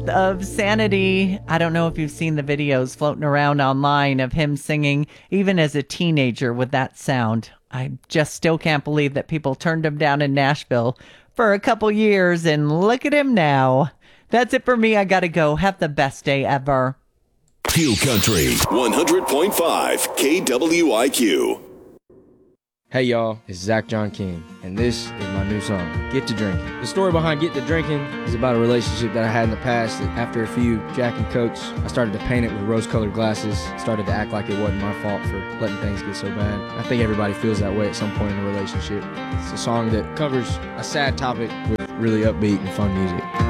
of Sanity. I don't know if you've seen the videos floating around online of him singing, even as a teenager, with that sound. I just still can't believe that people turned him down in Nashville for a couple years, and look at him now. That's it for me. I gotta go. Have the best day ever. Fuel Country 100.5 KWIQ. Hey y'all, it's Zach John King, and this is my new song, Get to Drinking. The story behind Get to Drinking is about a relationship that I had in the past that after a few Jack and Cokes, I started to paint it with rose-colored glasses, started to act like it wasn't my fault for letting things get so bad. I think everybody feels that way at some point in a relationship. It's a song that covers a sad topic with really upbeat and fun music.